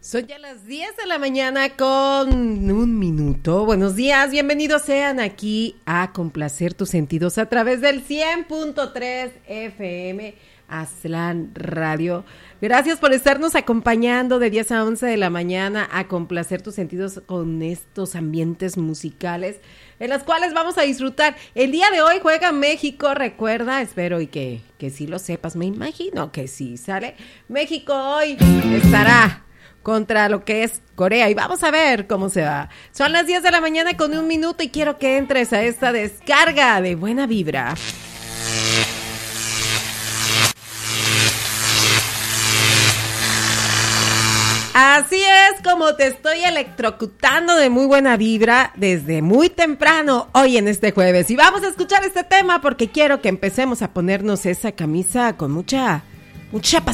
Son ya las 10 de la mañana con un minuto. Buenos días, bienvenidos sean aquí a Complacer tus sentidos a través del 100.3 FM Aztlán Radio. Gracias por estarnos acompañando de 10 a 11 de la mañana a complacer tus sentidos con estos ambientes musicales en los cuales vamos a disfrutar. El día de hoy juega México, recuerda, espero y que sí lo sepas, me imagino que sí, ¿sale? México hoy estará contra lo que es Corea y vamos a ver cómo se va. Son las 10 de la mañana con un minuto y quiero que entres a esta descarga de buena vibra. Así es como te estoy electrocutando de muy buena vibra desde muy temprano hoy en este jueves. Y vamos a escuchar este tema porque quiero que empecemos a ponernos esa camisa con mucha pasión.